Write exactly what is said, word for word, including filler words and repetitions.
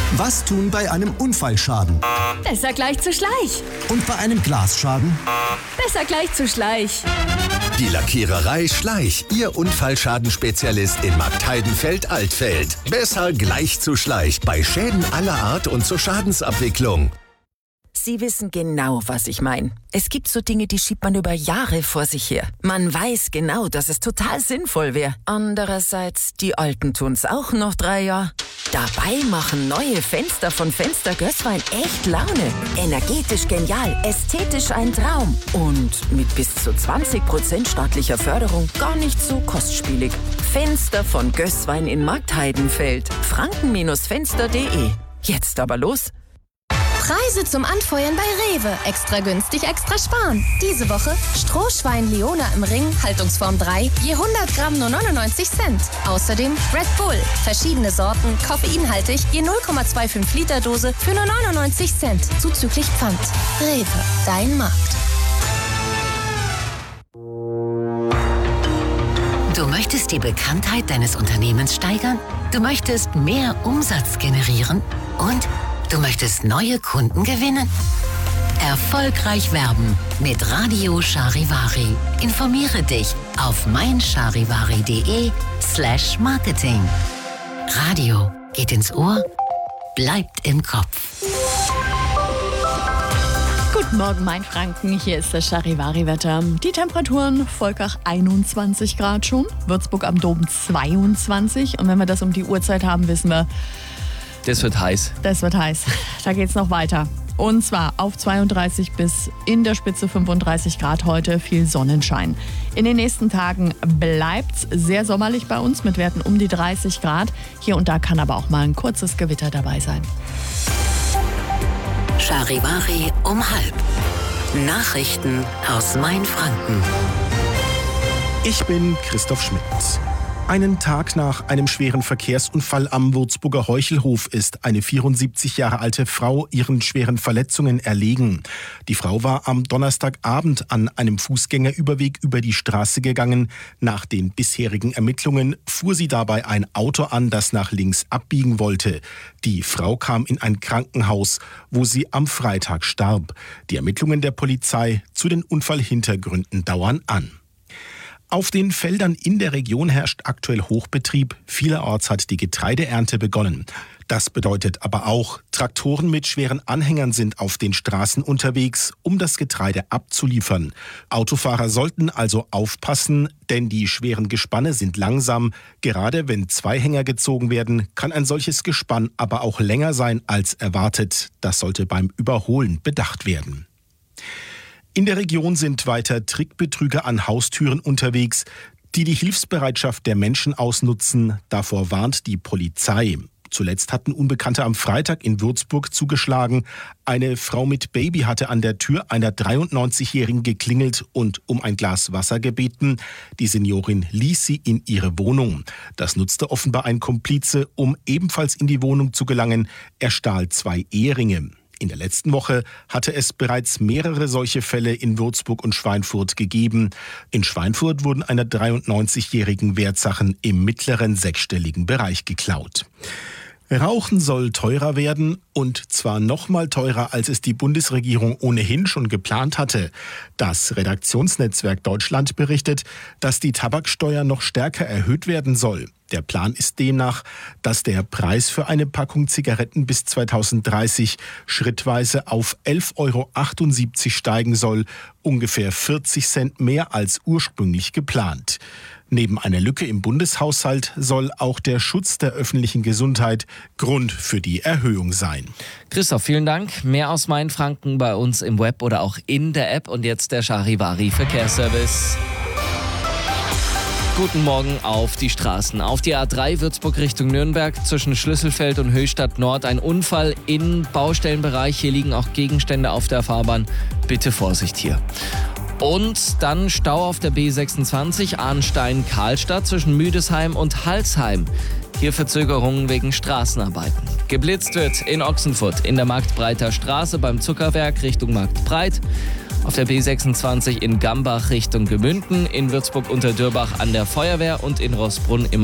Was tun bei einem Unfallschaden? Besser gleich zu Schleich. Und bei einem Glasschaden? Besser gleich zu Schleich. Die Lackiererei Schleich, Ihr Unfallschadenspezialist in Marktheidenfeld-Altfeld. Besser gleich zu Schleich bei Schäden aller Art und zur Schadensabwicklung. Sie wissen genau, was ich meine. Es gibt so Dinge, die schiebt man über Jahre vor sich her. Man weiß genau, dass es total sinnvoll wäre. Andererseits, die Alten tun's auch noch drei Jahre. Dabei machen neue Fenster von Fenster Gößwein echt Laune. Energetisch genial, ästhetisch ein Traum. Und mit bis zu zwanzig Prozent staatlicher Förderung gar nicht so kostspielig. Fenster von Gößwein in Marktheidenfeld. franken Fenster punkt de. Jetzt aber los. Preise zum Anfeuern bei Rewe. Extra günstig, extra sparen. Diese Woche Strohschwein Leona im Ring, Haltungsform drei, je hundert Gramm nur neunundneunzig Cent. Außerdem Red Bull, verschiedene Sorten, koffeinhaltig, je null Komma fünfundzwanzig Liter Dose für nur neunundneunzig Cent, zuzüglich Pfand. Rewe, dein Markt. Du möchtest die Bekanntheit deines Unternehmens steigern? Du möchtest mehr Umsatz generieren? Und du möchtest neue Kunden gewinnen? Erfolgreich werben mit Radio Charivari. Informiere dich auf meincharivari.de slash marketing. Radio geht ins Ohr, bleibt im Kopf. Guten Morgen, mein Franken. Hier ist das Charivari-Wetter. Die Temperaturen: Volkach einundzwanzig Grad schon, Würzburg am Dom zweiundzwanzig. Und wenn wir das um die Uhrzeit haben, wissen wir, das wird heiß. Das wird heiß. Da geht's noch weiter. Und zwar auf zweiunddreißig bis in der Spitze fünfunddreißig Grad heute, viel Sonnenschein. In den nächsten Tagen bleibt's sehr sommerlich bei uns mit Werten um die dreißig Grad. Hier und da kann aber auch mal ein kurzes Gewitter dabei sein. Charivari um halb. Nachrichten aus Mainfranken. Ich bin Christoph Schmidt. Einen Tag nach einem schweren Verkehrsunfall am Würzburger Heuchelhof ist eine vierundsiebzig Jahre alte Frau ihren schweren Verletzungen erlegen. Die Frau war am Donnerstagabend an einem Fußgängerüberweg über die Straße gegangen. Nach den bisherigen Ermittlungen fuhr sie dabei ein Auto an, das nach links abbiegen wollte. Die Frau kam in ein Krankenhaus, wo sie am Freitag starb. Die Ermittlungen der Polizei zu den Unfallhintergründen dauern an. Auf den Feldern in der Region herrscht aktuell Hochbetrieb. Vielerorts hat die Getreideernte begonnen. Das bedeutet aber auch, Traktoren mit schweren Anhängern sind auf den Straßen unterwegs, um das Getreide abzuliefern. Autofahrer sollten also aufpassen, denn die schweren Gespanne sind langsam. Gerade wenn zwei Hänger gezogen werden, kann ein solches Gespann aber auch länger sein als erwartet. Das sollte beim Überholen bedacht werden. In der Region sind weiter Trickbetrüger an Haustüren unterwegs, die die Hilfsbereitschaft der Menschen ausnutzen. Davor warnt die Polizei. Zuletzt hatten Unbekannte am Freitag in Würzburg zugeschlagen. Eine Frau mit Baby hatte an der Tür einer dreiundneunzigjährigen geklingelt und um ein Glas Wasser gebeten. Die Seniorin ließ sie in ihre Wohnung. Das nutzte offenbar ein Komplize, um ebenfalls in die Wohnung zu gelangen. Er stahl zwei Eheringe. In der letzten Woche hatte es bereits mehrere solche Fälle in Würzburg und Schweinfurt gegeben. In Schweinfurt wurden einer dreiundneunzigjährigen Wertsachen im mittleren sechsstelligen Bereich geklaut. Rauchen soll teurer werden, und zwar noch mal teurer, als es die Bundesregierung ohnehin schon geplant hatte. Das Redaktionsnetzwerk Deutschland berichtet, dass die Tabaksteuer noch stärker erhöht werden soll. Der Plan ist demnach, dass der Preis für eine Packung Zigaretten bis zweitausenddreißig schrittweise auf elf Euro achtundsiebzig steigen soll, ungefähr vierzig Cent mehr als ursprünglich geplant. Neben einer Lücke im Bundeshaushalt soll auch der Schutz der öffentlichen Gesundheit Grund für die Erhöhung sein. Christoph, vielen Dank. Mehr aus Mainfranken bei uns im Web oder auch in der App. Und jetzt der Charivari Verkehrsservice. Guten Morgen auf die Straßen. Auf die A drei Würzburg Richtung Nürnberg zwischen Schlüsselfeld und Höchstadt Nord ein Unfall im Baustellenbereich. Hier liegen auch Gegenstände auf der Fahrbahn. Bitte Vorsicht hier. Und dann Stau auf der B sechsundzwanzig Arnstein-Karlstadt zwischen Müdesheim und Halsheim. Hier Verzögerungen wegen Straßenarbeiten. Geblitzt wird in Ochsenfurt in der Marktbreiter Straße beim Zuckerwerk Richtung Marktbreit. Auf der B sechsundzwanzig in Gambach Richtung Gemünden, in Würzburg unter Dürbach an der Feuerwehr und in Roßbrunn im